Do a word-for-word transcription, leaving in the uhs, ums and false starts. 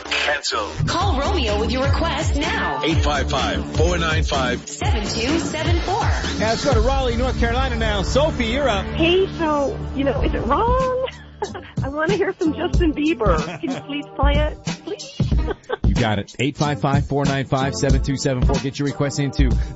Cancel. Call Romeo with your request now. eight five five, four nine five, seven two seven four. Now let's go to Raleigh, North Carolina now. Sophie, you're up. Hey, so, you know, is it wrong? I want to hear some Justin Bieber. Can you please play it? Please? You got it. eight five five, four nine five, seven two seven four. Get your request into